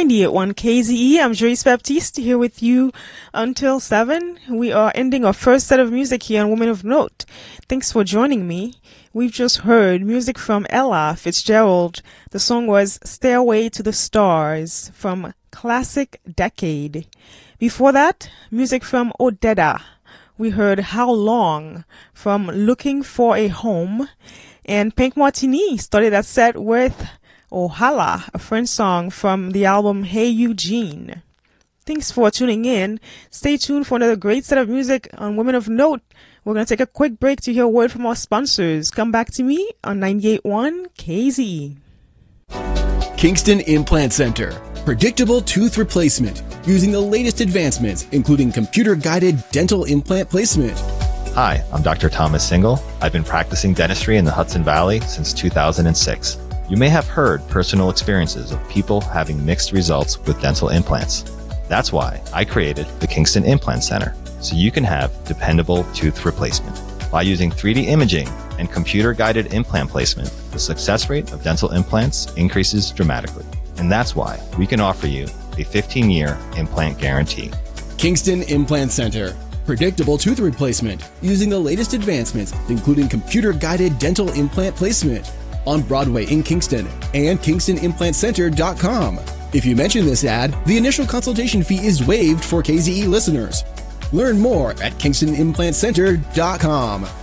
98.1 KZE. I'm Joyce Baptiste here with you until 7. We are ending our first set of music here on Women of Note. Thanks for joining me. We've just heard music from Ella Fitzgerald. The song was Stairway to the Stars from Classic Decade. Before that, music from Odetta. We heard How Long from Looking for a Home. And Pink Martini started that set with Ohala, a French song from the album Hey Eugene. Thanks for tuning in. Stay tuned for another great set of music on Women of Note. We're going to take a quick break to hear a word from our sponsors. Come back to me on 98.1 KZE. Kingston Implant Center. Predictable tooth replacement using the latest advancements, including computer-guided dental implant placement. Hi, I'm Dr. Thomas Single. I've been practicing dentistry in the Hudson Valley since 2006. You may have heard personal experiences of people having mixed results with dental implants. That's why I created the Kingston Implant Center, so you can have dependable tooth replacement. By using 3D imaging and computer-guided implant placement, the success rate of dental implants increases dramatically. And that's why we can offer you a 15-year implant guarantee. Kingston Implant Center. Predictable tooth replacement using the latest advancements, including computer-guided dental implant placement. On Broadway in Kingston and KingstonImplantCenter.com. If you mention this ad, the initial consultation fee is waived for KZE listeners. Learn more at KingstonImplantCenter.com.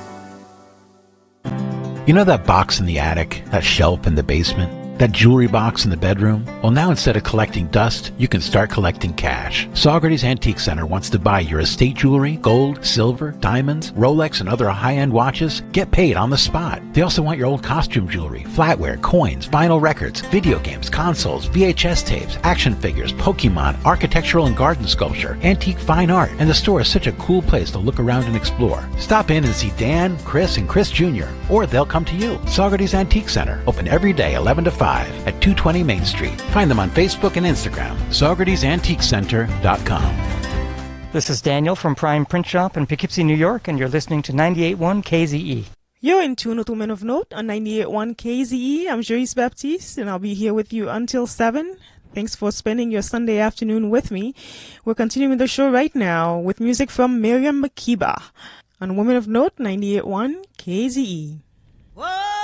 You know that box in the attic, that shelf in the basement, that jewelry box in the bedroom? Well, now instead of collecting dust, you can start collecting cash. Saugerties Antique Center wants to buy your estate jewelry, gold, silver, diamonds, Rolex, and other high-end watches. Get paid on the spot. They also want your old costume jewelry, flatware, coins, vinyl records, video games, consoles, VHS tapes, action figures, Pokemon, architectural and garden sculpture, antique fine art. And the store is such a cool place to look around and explore. Stop in and see Dan, Chris, and Chris Jr., or they'll come to you. Saugerties Antique Center, open every day 11 to 5. At 220 Main Street. Find them on Facebook and Instagram. SaugertiesAntiqueCenter.com. This is Daniel from Prime Print Shop in Poughkeepsie, New York, and you're listening to 98.1 KZE. You're in tune with Women of Note on 98.1 KZE. I'm Joyce Baptiste, and I'll be here with you until 7. Thanks for spending your Sunday afternoon with me. We're continuing the show right now with music from Miriam Makeba on Women of Note 98.1 KZE.